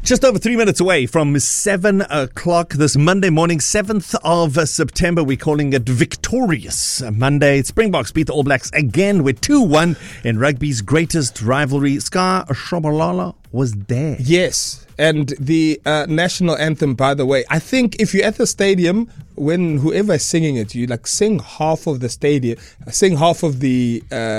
Just over 3 minutes away from 7 o'clock this Monday morning, 7th of September. We're calling it Victorious Monday. Springboks beat the All Blacks again with 2-1 in rugby's greatest rivalry. Ska Shabalala was there. Yes, and the national anthem, by the way, I think if you're at the stadium, when whoever is singing it, you like sing half of the stadium, sing half of the...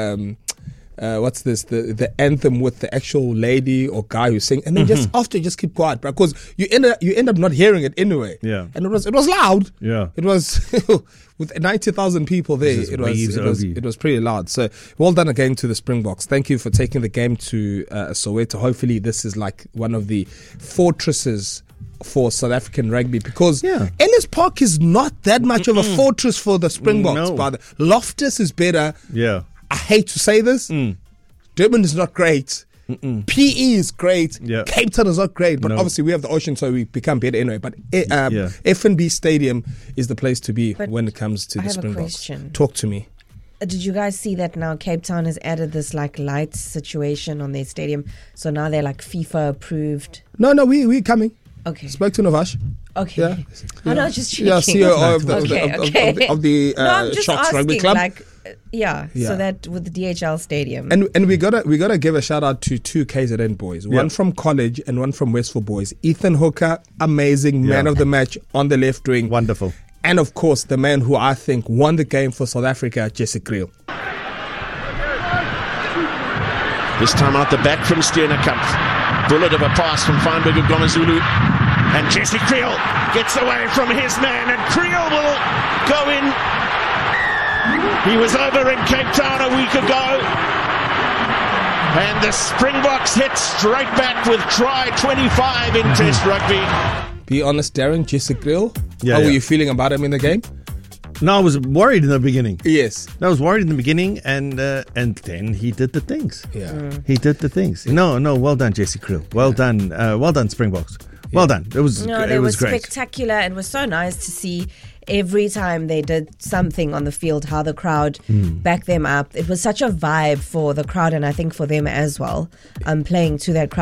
the anthem with the actual lady or guy who's singing, and then just after just keep quiet, because you end up not hearing it anyway. Yeah, and it was loud. Yeah, it was with 90,000 people there. It was pretty loud. So well done again to the Springboks. Thank you for taking the game to Soweto. Hopefully this is like one of the fortresses for South African rugby, because Ellis Park is not that much of a fortress for the Springboks. But Loftus is better. Yeah. I hate to say this. Durban is not great. PE is great. Yeah. Cape Town is not great. But obviously we have the ocean, so we become better anyway. But FNB Stadium is the place to be when it comes to the Springboks. Question. Talk to me. Did you guys see that now Cape Town has added this like lights situation on their stadium? So now they're like FIFA approved. No, we're coming. Okay. Spoke to Navash. Okay. Yeah. Oh, no, just checking. Yeah, CEO of the no, I'm just Sharks asking, Rugby Club. Like, so that with the DHL Stadium. And we gotta give a shout out to two KZN boys. One from college and one from Westville boys. Ethan Hooker, amazing man of the match on the left wing. Wonderful. And of course the man who I think won the game for South Africa, Jesse Kriel. This time out the back from Steenekamp. Bullet of a pass from Feinberg of Gomazulu. And Jesse Kriel gets away from his man, and Kriel will go in. He was over in Cape Town a week ago. And the Springboks hit straight back with try 25 in Test rugby. Be honest, Darren, Jesse Kriel, how were you feeling about him in the game? No, I was worried in the beginning. Yes. I was worried in the beginning, and then he did the things. Yeah. He did the things. No, well done, Jesse Kriel. Well done, Springboks. Well done. It was great. Spectacular. It was so nice to see every time they did something on the field, how the crowd backed them up. It was such a vibe for the crowd, and I think for them as well, playing to that crowd.